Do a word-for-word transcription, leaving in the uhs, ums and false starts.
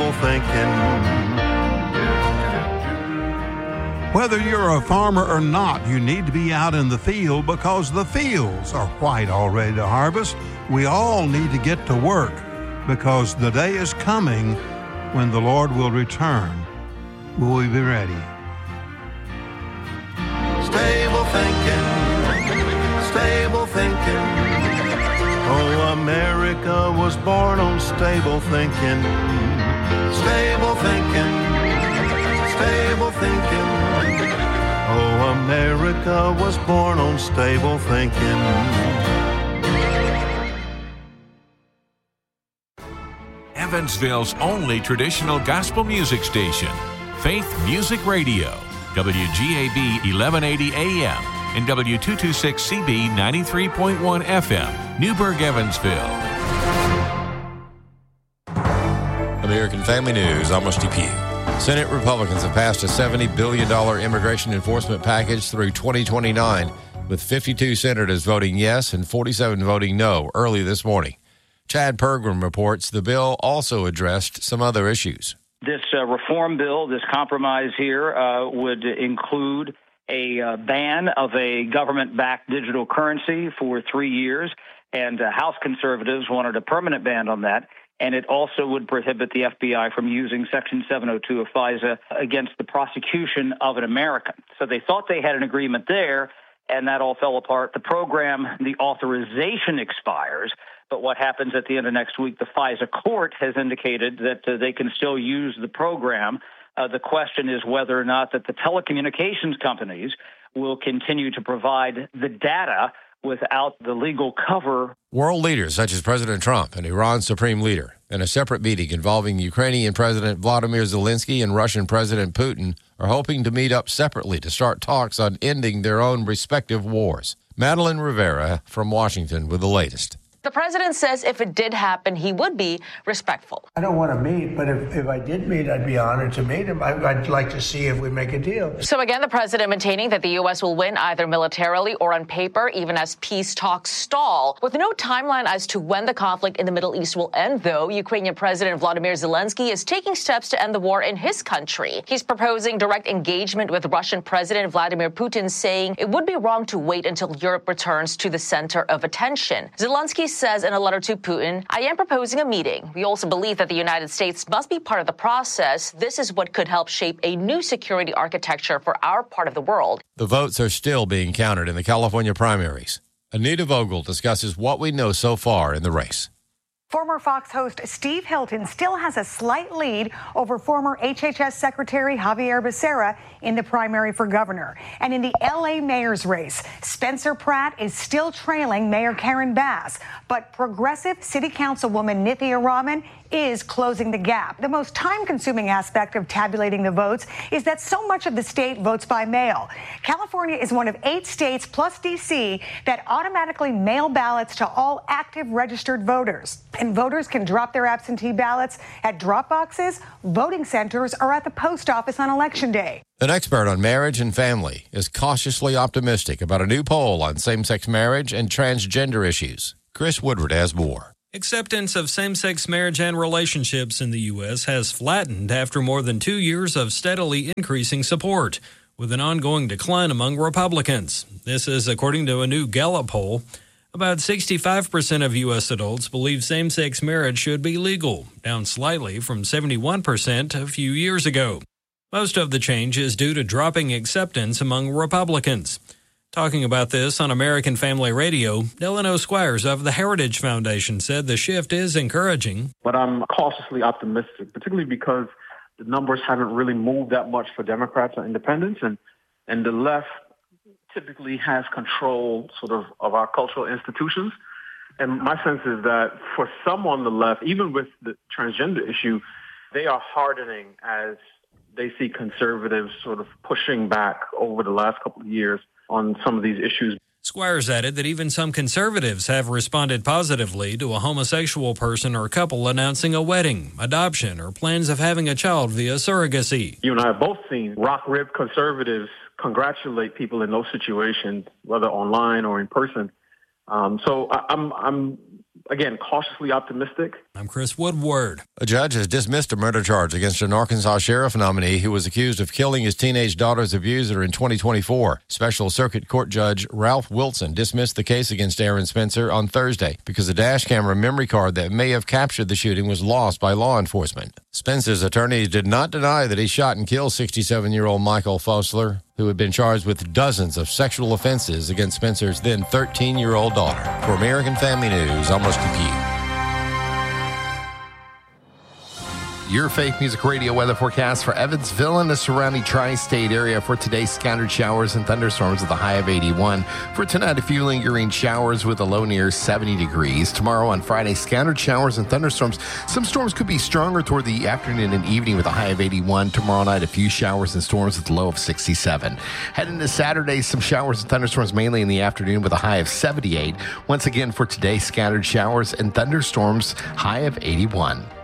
stable thinking. Whether you're a farmer or not, you need to be out in the field because the fields are white already to harvest. We all need to get to work because the day is coming when the Lord will return. Will we be ready? Stable thinking, stable thinking. Oh, America was born on stable thinking. Stable thinking, stable thinking. Oh, America was born on stable thinking. Evansville's only traditional gospel music station, Faith Music Radio, W G A B eleven eighty A M and W two twenty-six C B ninety-three point one F M, Newburgh, Evansville. American Family News, I'm Steve Pugh. Senate Republicans have passed a seventy billion dollars immigration enforcement package through twenty twenty-nine, with fifty-two senators voting yes and forty-seven voting no early this morning. Chad Pergram reports the bill also addressed some other issues. This uh, reform bill, this compromise here, uh, would include a uh, ban of a government-backed digital currency for three years, and uh, House conservatives wanted a permanent ban on that. And it also would prohibit the F B I from using Section seven oh two of FISA against the prosecution of an American. So they thought they had an agreement there, and that all fell apart. The program, the authorization expires, but what happens at the end of next week, the FISA court has indicated that uh, they can still use the program. Uh, the question is whether or not that the telecommunications companies will continue to provide the data without the legal cover. World leaders such as President Trump and Iran's supreme leader, in a separate meeting involving Ukrainian President Vladimir Zelensky and Russian President Putin, are hoping to meet up separately to start talks on ending their own respective wars. Madeline Rivera from Washington with the latest. The president says if it did happen, he would be respectful. I don't want to meet, but if, if I did meet, I'd be honored to meet him. I, I'd like to see if we make a deal. So again, the president maintaining that the U S will win either militarily or on paper, even as peace talks stall. With no timeline as to when the conflict in the Middle East will end, though, Ukrainian President Vladimir Zelensky is taking steps to end the war in his country. He's proposing direct engagement with Russian President Vladimir Putin, saying it would be wrong to wait until Europe returns to the center of attention. Zelensky says in a letter to Putin, I am proposing a meeting. We also believe that the United States must be part of the process. This is what could help shape a new security architecture for our part of the world. The votes are still being counted in the California primaries. Anita Vogel discusses what we know so far in the race. Former Fox host Steve Hilton still has a slight lead over former H H S Secretary Javier Becerra in the primary for governor. And in the L A mayor's race, Spencer Pratt is still trailing Mayor Karen Bass, but progressive city councilwoman Nithya Raman is closing the gap. The most time-consuming aspect of tabulating the votes is that so much of the state votes by mail. California is one of eight states, plus D C, that automatically mail ballots to all active registered voters. And voters can drop their absentee ballots at drop boxes, voting centers, or at the post office on Election Day. An expert on marriage and family is cautiously optimistic about a new poll on same-sex marriage and transgender issues. Chris Woodward has more. Acceptance of same-sex marriage and relationships in the U S has flattened after more than two years of steadily increasing support, with an ongoing decline among Republicans. This is according to a new Gallup poll. About sixty-five percent of U S adults believe same-sex marriage should be legal, down slightly from seventy-one percent a few years ago. Most of the change is due to dropping acceptance among Republicans. Talking about this on American Family Radio, Delano Squires of the Heritage Foundation said the shift is encouraging. But I'm cautiously optimistic, particularly because the numbers haven't really moved that much for Democrats or independents, and, and the left typically has control sort of of our cultural institutions. And my sense is that for some on the left, even with the transgender issue, they are hardening as they see conservatives sort of pushing back over the last couple of years on some of these issues. Squires added that even some conservatives have responded positively to a homosexual person or couple announcing a wedding, adoption, or plans of having a child via surrogacy. You and I have both seen rock-ribbed conservatives congratulate people in those situations, whether online or in person. Um, so I, I'm I'm again, cautiously optimistic. I'm Chris Woodward. A judge has dismissed a murder charge against an Arkansas sheriff nominee who was accused of killing his teenage daughter's abuser in twenty twenty-four. Special Circuit Court Judge Ralph Wilson dismissed the case against Aaron Spencer on Thursday because a dash camera memory card that may have captured the shooting was lost by law enforcement. Spencer's attorneys did not deny that he shot and killed sixty-seven-year-old Michael Fosler, who had been charged with dozens of sexual offenses against Spencer's then thirteen-year-old daughter. For American Family News, I'm Rusty Pugh. Your Faith Music Radio weather forecast for Evansville and the surrounding tri-state area for today: scattered showers and thunderstorms with a high of eighty-one. For tonight, a few lingering showers with a low near seventy degrees. Tomorrow on Friday, scattered showers and thunderstorms. Some storms could be stronger toward the afternoon and evening with a high of eighty-one. Tomorrow night, a few showers and storms with a low of sixty-seven. Heading into Saturday, some showers and thunderstorms mainly in the afternoon with a high of seventy-eight. Once again for today, scattered showers and thunderstorms, high of eighty-one.